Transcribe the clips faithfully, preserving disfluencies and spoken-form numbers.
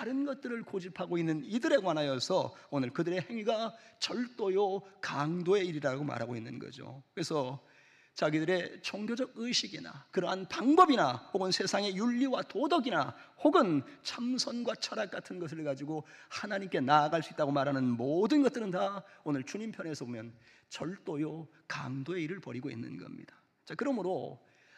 다른 것들을 고집하고 있는 이들에 관하여서 오늘 그들의 행위가 절도요 강도의 일이라고 말하고 있는 거죠. 그래서 자기들의 종교적 의식이나 그러한 방법이나 혹은 세상의 윤리와 도덕이나 혹은 참선과 철학 같은 것을 가지고 하나님께 나아갈 수 있다고 말하는 모든 것들은 다 오늘 주님 편에서 보면 절도요 강도의 일을 벌이고 있는 겁니다. 자, 그러므로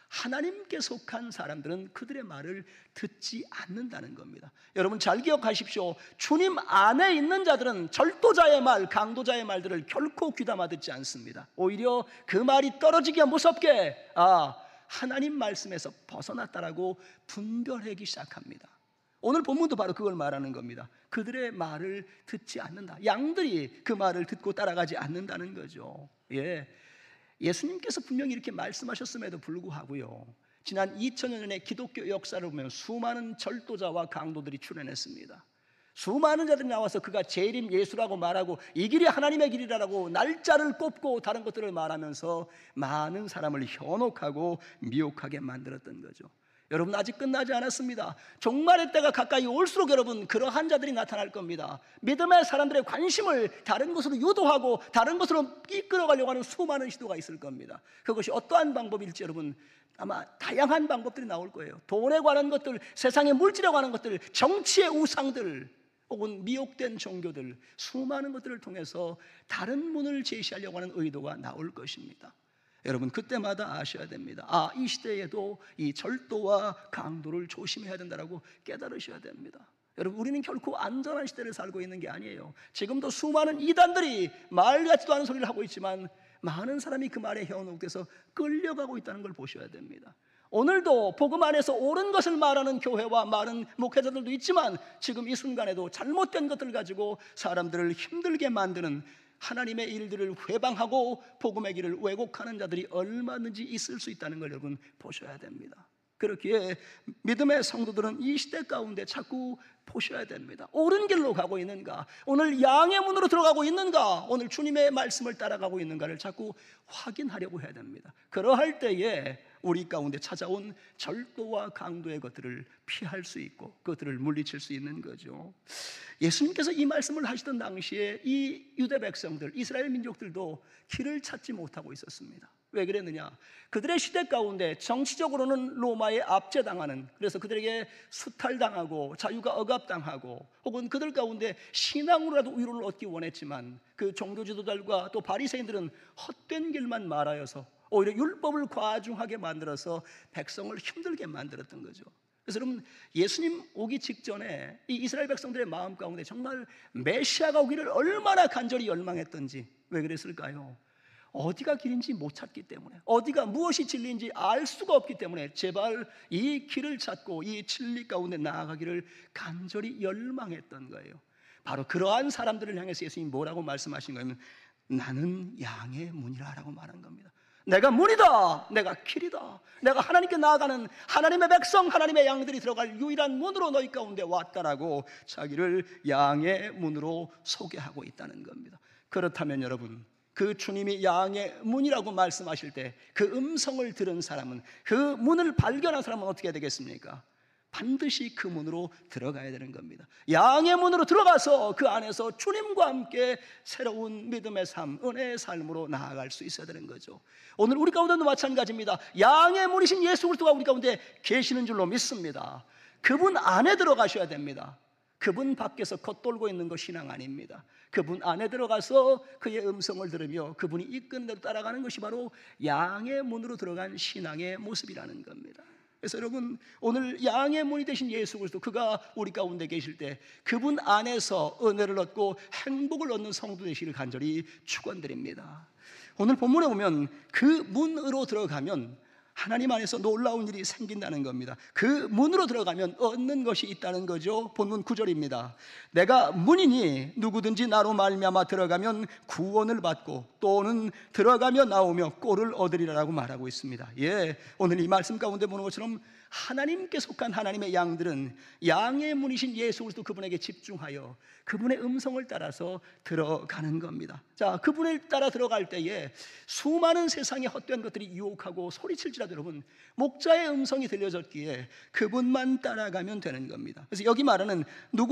하나님께 속한 사람들은 그들의 말을 듣지 않는다는 겁니다. 여러분 잘 기억하십시오. 주님 안에 있는 자들은 절도자의 말, 강도자의 말들을 결코 귀담아 듣지 않습니다. 오히려 그 말이 떨어지기가 무섭게 아, 하나님 말씀에서 벗어났다라고 분별하기 시작합니다. 오늘 본문도 바로 그걸 말하는 겁니다. 그들의 말을 듣지 않는다. 양들이 그 말을 듣고 따라가지 않는다는 거죠. 예. 예수님께서 분명히 이렇게 말씀하셨음에도 불구하고요, 지난 이천여 년의 기독교 역사를 보면 수많은 절도자와 강도들이 출현했습니다. 수많은 자들이 나와서 그가 재림 예수라고 말하고 이 길이 하나님의 길이라고 날짜를 꼽고 다른 것들을 말하면서 많은 사람을 현혹하고 미혹하게 만들었던 거죠. 여러분 아직 끝나지 않았습니다. 종말의 때가 가까이 올수록 여러분 그러한 자들이 나타날 겁니다. 믿음의 사람들의 관심을 다른 것으로 유도하고 다른 것으로 이끌어가려고 하는 수많은 시도가 있을 겁니다. 그것이 어떠한 방법일지 여러분 아마 다양한 방법들이 나올 거예요. 돈에 관한 것들, 세상의 물질에 관한 것들, 정치의 우상들 혹은 미혹된 종교들, 수많은 것들을 통해서 다른 문을 제시하려고 하는 의도가 나올 것입니다. 여러분 그때마다 아셔야 됩니다. 아, 이 시대에도 이 절도와 강도를 조심해야 된다라고 깨달으셔야 됩니다. 여러분 우리는 결코 안전한 시대를 살고 있는 게 아니에요. 지금도 수많은 이단들이 말 같지도 않은 소리를 하고 있지만 많은 사람이 그 말에 현혹돼서 끌려가고 있다는 걸 보셔야 됩니다. 오늘도 복음 안에서 옳은 것을 말하는 교회와 많은 목회자들도 있지만 지금 이 순간에도 잘못된 것들을 가지고 사람들을 힘들게 만드는 하나님의 일들을 회방하고 복음의 길을 왜곡하는 자들이 얼마든지 있을 수 있다는 걸 여러분 보셔야 됩니다. 그렇기에 믿음의 성도들은 이 시대 가운데 자꾸 보셔야 됩니다. 옳은 길로 가고 있는가? 오늘 양의 문으로 들어가고 있는가? 오늘 주님의 말씀을 따라가고 있는가를 자꾸 확인하려고 해야 됩니다. 그러할 때에 우리 가운데 찾아온 절도와 강도의 것들을 피할 수 있고 그것들을 물리칠 수 있는 거죠. 예수님께서 이 말씀을 하시던 당시에 이 유대 백성들, 이스라엘 민족들도 길을 찾지 못하고 있었습니다. 왜 그랬느냐? 그들의 시대 가운데 정치적으로는 로마에 압제당하는, 그래서 그들에게 수탈당하고 자유가 억압당하고 혹은 그들 가운데 신앙으로라도 위로를 얻기 원했지만 그 종교 지도자들과 또 바리새인들은 헛된 길만 말하여서 오히려 율법을 과중하게 만들어서 백성을 힘들게 만들었던 거죠. 그래서 여러분 예수님 오기 직전에 이 이스라엘 백성들의 마음 가운데 정말 메시아가 오기를 얼마나 간절히 열망했던지. 왜 그랬을까요? 어디가 길인지 못 찾기 때문에, 어디가 무엇이 진리인지 알 수가 없기 때문에 제발 이 길을 찾고 이 진리 가운데 나아가기를 간절히 열망했던 거예요. 바로 그러한 사람들을 향해서 예수님이 뭐라고 말씀하신 거냐면 나는 양의 문이라 라고 말한 겁니다. 내가 문이다, 내가 길이다, 내가 하나님께 나아가는 하나님의 백성, 하나님의 양들이 들어갈 유일한 문으로 너희 가운데 왔다라고 자기를 양의 문으로 소개하고 있다는 겁니다. 그렇다면 여러분 그 주님이 양의 문이라고 말씀하실 때 그 음성을 들은 사람은, 그 문을 발견한 사람은 어떻게 되겠습니까? 반드시 그 문으로 들어가야 되는 겁니다. 양의 문으로 들어가서 그 안에서 주님과 함께 새로운 믿음의 삶, 은혜의 삶으로 나아갈 수 있어야 되는 거죠. 오늘 우리 가운데도 마찬가지입니다. 양의 문이신 예수 그리스도가 우리 가운데 계시는 줄로 믿습니다. 그분 안에 들어가셔야 됩니다. 그분 밖에서 겉돌고 있는 것 신앙 아닙니다. 그분 안에 들어가서 그의 음성을 들으며 그분이 이끄는 대로 따라가는 것이 바로 양의 문으로 들어간 신앙의 모습이라는 겁니다. 그래서 여러분 오늘 양의 문이 되신 예수 그리스도, 그가 우리 가운데 계실 때 그분 안에서 은혜를 얻고 행복을 얻는 성도 되시기를 간절히 축원드립니다. 오늘 본문에 보면 그 문으로 들어가면 하나님 안에서 놀라운 일이 생긴다는 겁니다. 그 문으로 들어가면 얻는 것이 있다는 거죠. 본문 구 절입니다. 내가 문이니 누구든지 나로 말미암아 들어가면 구원을 받고 또는 들어가며 나오며 꼴을 얻으리라고 말하고 있습니다. 예, 오늘 이 말씀 가운데 보는 것처럼 하나님께 속한 하나님의 양들은 양의 문이신 예수 그리스도 그분에게 집중하여 그분의 음성을 따라서 들어가는 겁니다. 자, 그분을 따라 들어갈 때에 수많은 세상의 헛된 것들이 유혹하고 소리칠지라도 여러분 목자의 음성이 들려졌기에 그분만 따라가면 되는 겁니다. 그래서 여기 말하는 누구